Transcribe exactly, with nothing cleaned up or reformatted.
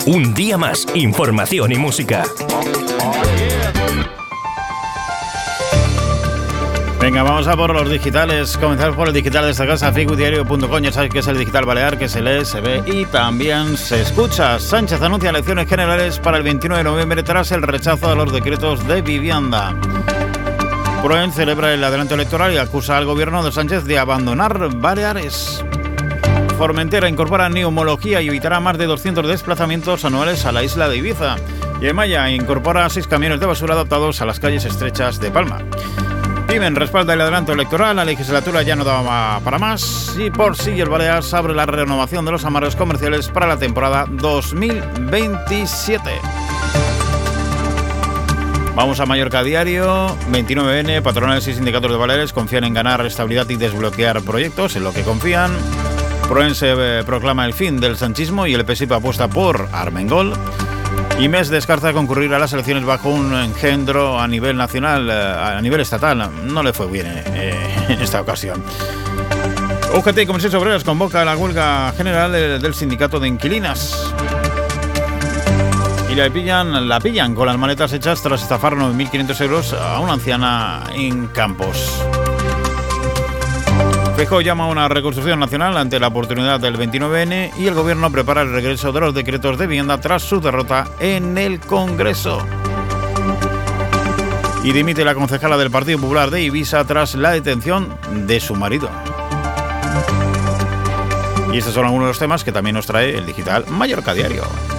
Un día más, información y música. Venga, vamos a por los digitales. Comenzamos por el digital de esta casa, figu diario punto com. Ya sabéis que es el digital balear, que se lee, se ve y también se escucha. Sánchez anuncia elecciones generales para el veintinueve de noviembre tras el rechazo a los decretos de vivienda. Proen celebra el adelanto electoral y acusa al gobierno de Sánchez de abandonar Baleares. Formentera incorpora neumología y evitará más de doscientos desplazamientos anuales a la isla de Ibiza. Y Emaya incorpora seis camiones de basura adaptados a las calles estrechas de Palma. Pimen respalda el adelanto electoral, la legislatura ya no daba para más y por sí el Baleares abre la renovación de los amarres comerciales para la temporada dos mil veintisiete. Vamos a Mallorca Diario. veintinueve ene, patronales y sindicatos de Baleares confían en ganar estabilidad y desbloquear proyectos, en lo que confían. Proen se eh, proclama el fin del sanchismo y el P S I P apuesta por Armengol. Y M E S descarta concurrir a las elecciones bajo un engendro a nivel nacional, a nivel estatal. No le fue bien eh, en esta ocasión. U G T y Comisiones Obreras convoca la huelga general del sindicato de inquilinas. Y la pillan, la pillan con las maletas hechas tras estafar nueve mil quinientos euros a una anciana en Campos. Feijóo llama a una reconstrucción nacional ante la oportunidad del veintinueve ene y el gobierno prepara el regreso de los decretos de vivienda tras su derrota en el Congreso. Y dimite la concejala del Partido Popular de Ibiza tras la detención de su marido. Y estos son algunos de los temas que también nos trae el digital Mallorca Diario.